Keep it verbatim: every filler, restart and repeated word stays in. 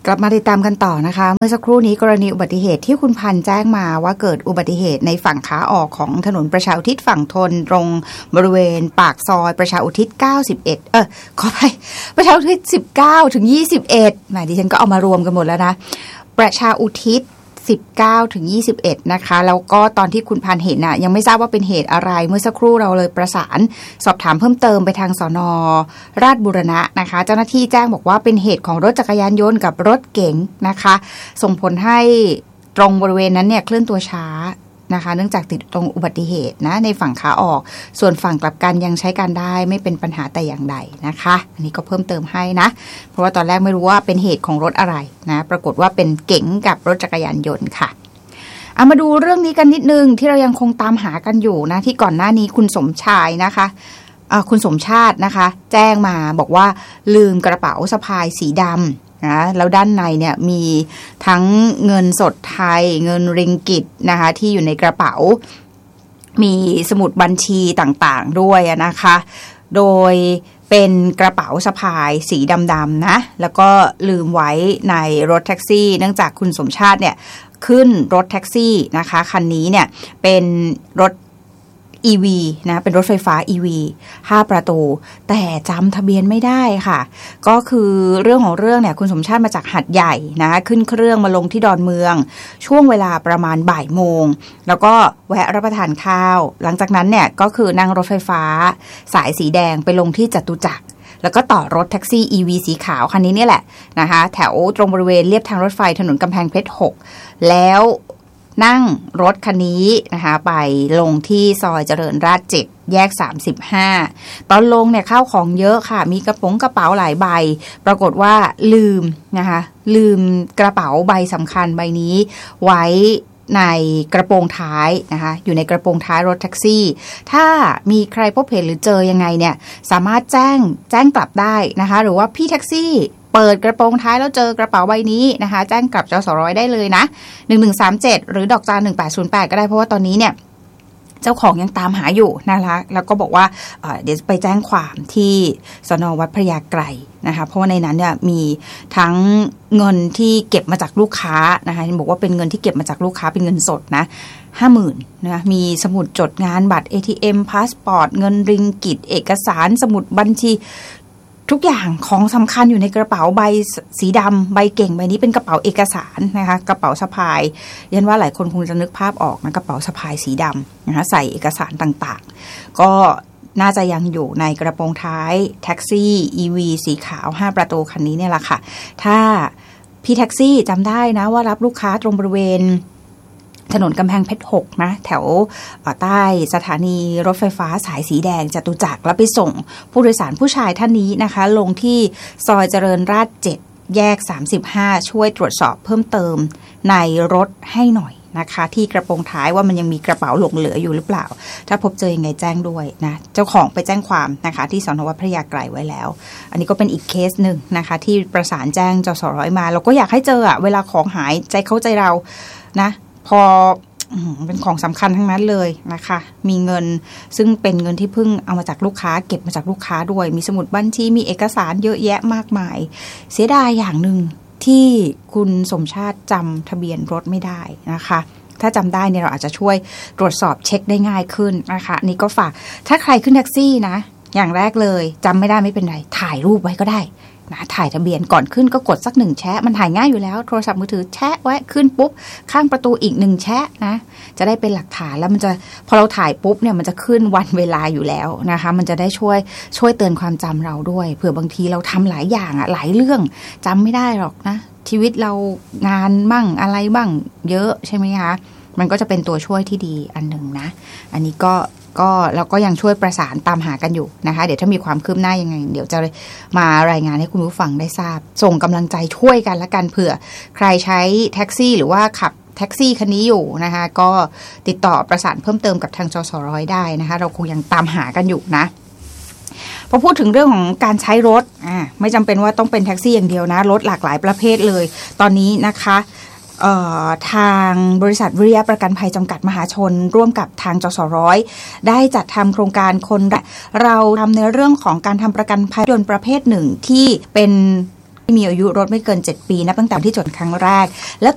กลับมาติดตามกันต่อนะคะเมื่อสักครู่นี้กรณีอุบัติเหตุที่คุณพันธ์แจ้งมาว่าเกิดอุบัติเหตุในฝั่งขาออกของถนนประชาอุทิศฝั่งทนตรงบริเวณปากซอยประชาอุทิศเก้าสิบเอ็ดเออขอไปประชาอุทิศสิบเก้าถึงยี่สิบเอ็ดแหมดิฉันก็เอามารวมกันหมดแล้วนะประชาอุทิศสิบเก้าถึงยี่สิบเอ็ดนะคะแล้วก็ตอนที่คุณพันธ์เห็นน่ะยังไม่ทราบว่าเป็นเหตุอะไรเมื่อสักครู่เราเลยประสานสอบถามเพิ่มเติมไปทางสน.ราชบูรณะนะคะเจ้าหน้าที่แจ้งบอกว่าเป็นเหตุของรถจักรยานยนต์กับรถเก๋งนะคะส่งผลให้ตรงบริเวณนั้นเนี่ยเคลื่อนตัวช้านะคะเนื่องจากติดตรงอุบัติเหตุนะในฝั่งขาออกส่วนฝั่งกลับกันยังใช้การได้ไม่เป็นปัญหาแต่อย่างใดนะคะอันนี้ก็เพิ่มเติมให้นะเพราะว่าตอนแรกไม่รู้ว่าเป็นเหตุของรถอะไรนะปรากฏว่าเป็นเก๋งกับรถจักรยานยนต์ค่ะเอามาดูเรื่องนี้กันนิดนึงที่เรายังคงตามหากันอยู่นะที่ก่อนหน้านี้คุณสมชายนะคะคุณสมชาตินะคะแจ้งมาบอกว่าลืมกระเป๋าสะพายสีดำนะแล้วด้านในเนี่ยมีทั้งเงินสดไทยเงินริงกิตนะคะที่อยู่ในกระเป๋ามีสมุดบัญชีต่างๆด้วยนะคะโดยเป็นกระเป๋าสะพายสีดำๆนะแล้วก็ลืมไว้ในรถแท็กซี่เนื่องจากคุณสมชาติเนี่ยขึ้นรถแท็กซี่นะคะคันนี้เนี่ยเป็นรถอี วี นะเป็นรถไฟฟ้า อี วี ห้าประตูแต่จำทะเบียนไม่ได้ค่ะก็คือเรื่องของเรื่องเนี่ยคุณสมชาติมาจากหาดใหญ่นะขึ้นเครื่องมาลงที่ดอนเมืองช่วงเวลาประมาณบ่ายโมงแล้วก็แวะรับประทานข้าวหลังจากนั้นเนี่ยก็คือนั่งรถไฟฟ้าสายสีแดงไปลงที่จตุจักรแล้วก็ต่อรถแท็กซี่ อี วี สีขาวคันนี้นี่แหละนะคะแถวตรงบริเวณเลียบทางรถไฟถนนกำแพงเพชรหกแล้วนั่งรถคันนี้นะคะไปลงที่ซอยเจริญราษฎร์เจ็ดแยกสามสิบห้าตอนลงเนี่ยข้าวของเยอะค่ะมีกระป๋องกระเป๋าหลายใบปรากฏว่าลืมนะคะลืมกระเป๋าใบสำคัญใบนี้ไว้ในกระโปรงท้ายนะคะอยู่ในกระโปรงท้ายรถแท็กซี่ถ้ามีใครพบเห็นหรือเจอยังไงเนี่ยสามารถแจ้งแจ้งกลับได้นะคะหรือว่าพี่แท็กซี่เปิดกระโปรงท้ายแล้วเจอกระเป๋าใบนี้นะคะแจ้งกลับจสร้อยได้เลยนะหนึ่งหนึ่งสามเจ็ดหรือดอกจันหนึ่งแปดศูนย์แปดก็ได้เพราะว่าตอนนี้เนี่ยเจ้าของยังตามหาอยู่นะคะแล้วก็บอกว่า เอ่อ เดี๋ยวไปแจ้งความที่สน.วัดพระยาไกรนะคะเพราะว่าในนั้นเนี่ยมีทั้งเงินที่เก็บมาจากลูกค้านะคะบอกว่าเป็นเงินที่เก็บมาจากลูกค้าเป็นเงินสดนะห้าหมื่นนะมีสมุดจดงานบัตร เอ ที เอ็ม พาสปอร์ตเงินริงกิตเอกสารสมุดบัญชีทุกอย่างของสำคัญอยู่ในกระเป๋าใบสีดำใบเก่งใบนี้เป็นกระเป๋าเอกสารนะคะกระเป๋าสะพายยันว่าหลายคนคงจะนึกภาพออกนะกระเป๋าสะพายสีดำนะคะใส่เอกสารต่างๆก็น่าจะยังอยู่ในกระโปรงท้ายแท็กซี่ อี วี สีขาวห้าประตูคันนี้เนี่ยแหละค่ะถ้าพี่แท็กซี่จำได้นะว่ารับลูกค้าตรงบริเวณถนนกำแพงเพชรหกนะแถวใต้สถานีรถไฟฟ้าสายสีแดงจตุจักรแล้วไปส่งผู้โดยสารผู้ชายท่านนี้นะคะลงที่ซอยเจริญราษฎร์เจ็ดแยกสามสิบห้าช่วยตรวจสอบเพิ่มเติมในรถให้หน่อยนะคะที่กระโปรงท้ายว่ามันยังมีกระเป๋าหลงเหลืออยู่หรือเปล่าถ้าพบเจอยังไงแจ้งด้วยนะเจ้าของไปแจ้งความนะคะที่สน.วัดพระยาไกรไว้แล้วอันนี้ก็เป็นอีกเคสหนึ่งนะคะที่ประสานแจ้งจสร้อยมาเราก็อยากให้เจออะเวลาของหายใจเข้าใจเรานะพอเป็นของสำคัญทั้งนั้นเลยนะคะมีเงินซึ่งเป็นเงินที่เพิ่งเอามาจากลูกค้าเก็บมาจากลูกค้าด้วยมีสมุดบัญชีมีเอกสารเยอะแยะมากมายเสียดายอย่างหนึ่งที่คุณสมชาติจำทะเบียนรถไม่ได้นะคะถ้าจำได้เนี่ยเราอาจจะช่วยตรวจสอบเช็คได้ง่ายขึ้นนะคะนี่ก็ฝากถ้าใครขึ้นแท็กซี่นะอย่างแรกเลยจำไม่ได้ไม่เป็นไรถ่ายรูปไว้ก็ได้นะถ่ายทะเบียนก่อนขึ้นก็กดสักหนึ่งแชะมันถ่ายง่ายอยู่แล้วโทรศัพท์มือถือแชะไว้ขึ้นปุ๊บข้างประตูอีกหนึ่งแชะนะจะได้เป็นหลักฐานแล้วมันจะพอเราถ่ายปุ๊บเนี่ยมันจะขึ้นวันเวลาอยู่แล้วนะคะมันจะได้ช่วยช่วยเตือนความจำเราด้วยเผื่อบางทีเราทำหลายอย่างอะหลายเรื่องจำไม่ได้หรอกนะชีวิตเรางานบ้างอะไรบ้างเยอะใช่ไหมคะมันก็จะเป็นตัวช่วยที่ดีอันหนึ่งนะอันนี้ก็ก็เราก็ยังช่วยประสานตามหากันอยู่นะคะเดี๋ยวถ้ามีความคืบหน้ายังไงเดี๋ยวจะมารายงานให้คุณผู้ฟังได้ทราบส่งกำลังใจช่วยกันละกันเผื่อใครใช้แท็กซี่หรือว่าขับแท็กซี่คันนี้อยู่นะคะก็ติดต่อประสานเพิ่มเติมกับทางจสร้อยได้นะคะเราคงยังตามหากันอยู่นะพอพูดถึงเรื่องของการใช้รถอ่าไม่จำเป็นว่าต้องเป็นแท็กซี่อย่างเดียวนะรถหลากหลายประเภทเลยตอนนี้นะคะทางบริษัทวิริยะประกันภัยจำกัดมหาชนร่วมกับทางจสร้อยได้จัดทำโครงการคนเราทำในเรื่องของการทำประกันภัยยนต์ประเภทหนึ่งที่เป็นมีอายุรถไม่เกินเจ็ดปีนับตั้งแต่ที่จดครั้งแรกและ